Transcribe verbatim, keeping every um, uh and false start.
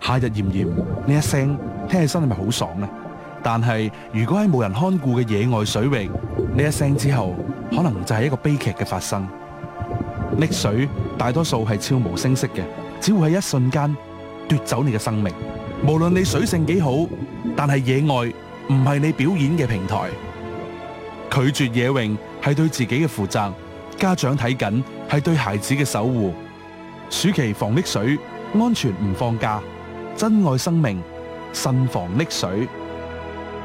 夏日炎炎，呢一聲聽起身係咪好爽呢？但係如果喺冇人看顧嘅野外水域，呢一聲之後，可能就係一個悲劇嘅發生。溺水大多數係悄無聲息嘅，只會喺一瞬間奪走你嘅生命。無論你水性幾好，但係野外唔係你表演嘅平台。拒絕野泳係對自己嘅負責，家長睇緊係對孩子嘅守護。暑期防溺水，安全唔放假，珍愛生命，慎防溺水。